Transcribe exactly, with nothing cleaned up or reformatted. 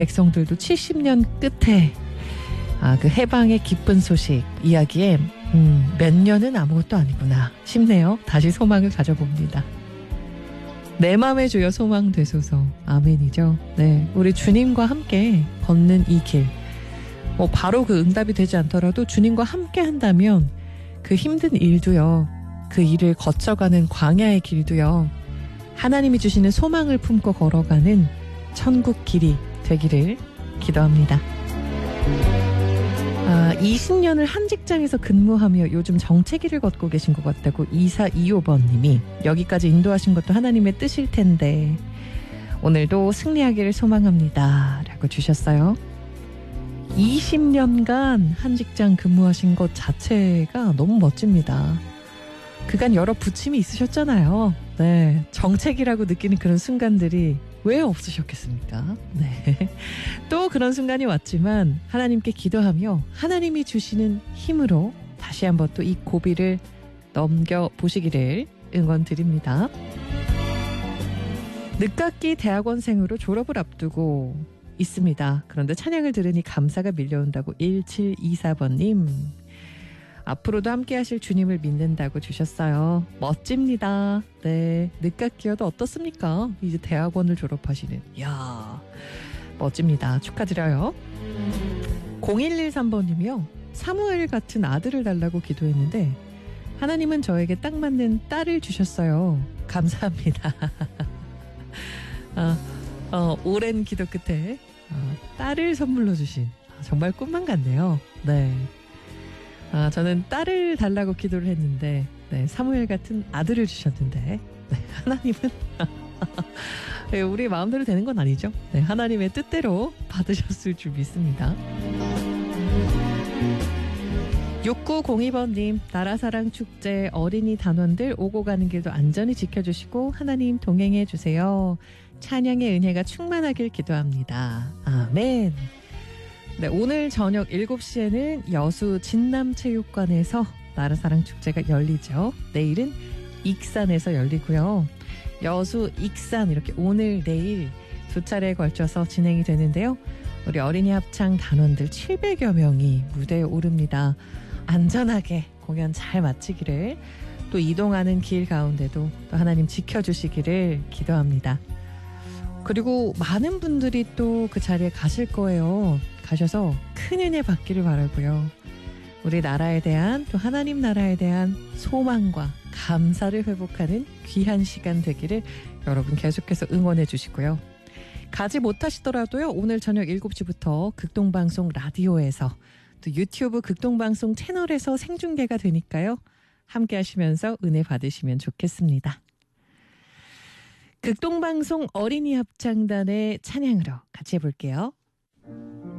백성들도 칠십 년 끝에 아, 그 해방의 기쁜 소식 이야기에 음, 몇 년은 아무것도 아니구나 싶네요. 다시 소망을 가져봅니다. 내 맘에 주여 소망 되소서. 아멘이죠. 네, 우리 주님과 함께 걷는 이 길, 뭐 바로 그 응답이 되지 않더라도 주님과 함께 한다면 그 힘든 일도요, 그 일을 거쳐가는 광야의 길도요, 하나님이 주시는 소망을 품고 걸어가는 천국 길이 되기를 기도합니다. 아, 이십 년을 한 직장에서 근무하며 요즘 정체기를 걷고 계신 것 같다고 이사이오 번님이, 여기까지 인도하신 것도 하나님의 뜻일 텐데 오늘도 승리하기를 소망합니다 라고 주셨어요. 이십 년간 한 직장 근무하신 것 자체가 너무 멋집니다. 그간 여러 부침이 있으셨잖아요. 네, 정체기라고 느끼는 그런 순간들이 왜 없으셨겠습니까? 네. 또 그런 순간이 왔지만 하나님께 기도하며 하나님이 주시는 힘으로 다시 한번 또 이 고비를 넘겨보시기를 응원드립니다. 늦깎이 대학원생으로 졸업을 앞두고 있습니다. 그런데 찬양을 들으니 감사가 밀려온다고 일칠이사 번님. 앞으로도 함께 하실 주님을 믿는다고 주셨어요. 멋집니다. 네, 늦깎이여도 어떻습니까? 이제 대학원을 졸업하시는. 이야, 멋집니다. 축하드려요. 공일일삼 번님이요. 사무엘 같은 아들을 달라고 기도했는데 하나님은 저에게 딱 맞는 딸을 주셨어요. 감사합니다. 아, 어, 오랜 기도 끝에 어, 딸을 선물로 주신, 정말 꿈만 같네요. 네. 아, 저는 딸을 달라고 기도를 했는데, 네, 사무엘 같은 아들을 주셨는데, 네, 하나님은 네, 우리 마음대로 되는 건 아니죠. 네, 하나님의 뜻대로 받으셨을 줄 믿습니다. 육구공이 번님, 나라사랑 축제 어린이 단원들 오고 가는 길도 안전히 지켜주시고 하나님 동행해 주세요. 찬양의 은혜가 충만하길 기도합니다. 아멘. 네, 오늘 저녁 일곱 시에는 여수 진남체육관에서 나라사랑 축제가 열리죠. 내일은 익산에서 열리고요. 여수, 익산 이렇게 오늘 내일 두 차례에 걸쳐서 진행이 되는데요. 우리 어린이 합창 단원들 칠백여 명이 무대에 오릅니다. 안전하게 공연 잘 마치기를, 또 이동하는 길 가운데도 또 하나님 지켜주시기를 기도합니다. 그리고 많은 분들이 또 그 자리에 가실 거예요. 가셔서 큰 은혜 받기를 바라고요. 우리 나라에 대한, 또 하나님 나라에 대한 소망과 감사를 회복하는 귀한 시간 되기를 여러분 계속해서 응원해 주시고요. 가지 못하시더라도요, 오늘 저녁 일곱 시부터 극동방송 라디오에서 또 유튜브 극동방송 채널에서 생중계가 되니까요. 함께 하시면서 은혜 받으시면 좋겠습니다. 극동방송 어린이 합창단의 찬양으로 같이 해볼게요.